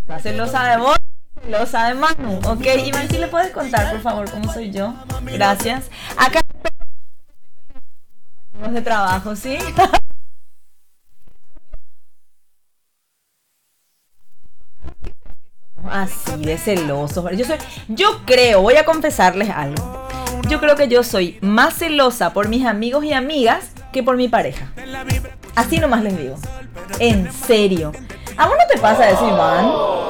Celosa de vos, celosa de Manu. Ok, Iván, ¿sí le puedes contar, por favor, cómo soy yo? Gracias. Acá de trabajo, ¿sí? Así de celosos. Yo creo, voy a confesarles algo. Yo creo que yo soy más celosa por mis amigos y amigas que por mi pareja. Así nomás les digo. En serio. ¿A vos no te pasa eso, Iván?